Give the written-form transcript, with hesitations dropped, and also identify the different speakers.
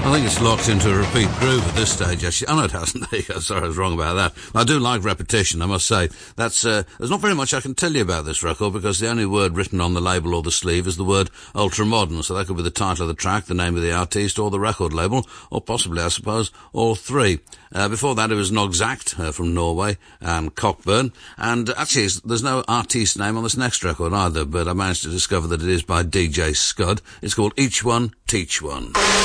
Speaker 1: I think it's locked into a repeat groove at this stage, actually. Oh, no, it hasn't. There you go. Sorry, I was wrong about that. I do like repetition, I must say. That's, there's not very much I can tell you about this record because the only word written on the label or the sleeve is the word ultramodern. So that could be the title of the track, the name of the artist, or the record label, or possibly, I suppose, all three. Before that, it was Nogzact from Norway and Cockburn. And actually, there's no artiste name on this next record either, but I managed to discover that it is by DJ Scud. It's called Each One, Teach One.